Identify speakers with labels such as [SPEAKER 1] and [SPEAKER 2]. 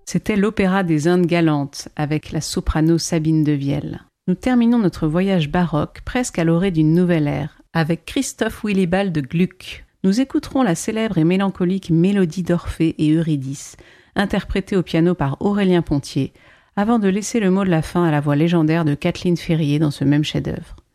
[SPEAKER 1] C'était l'opéra des Indes galantes avec la soprano Sabine Devielle. Nous terminons notre voyage baroque presque à l'orée d'une nouvelle ère avec Christoph Willibald de Gluck. Nous écouterons la célèbre et mélancolique mélodie d'Orphée et Eurydice, interprétée au piano par Aurélien Pontier, avant de laisser le mot de la fin à la voix légendaire de Kathleen Ferrier dans ce même chef-d'œuvre.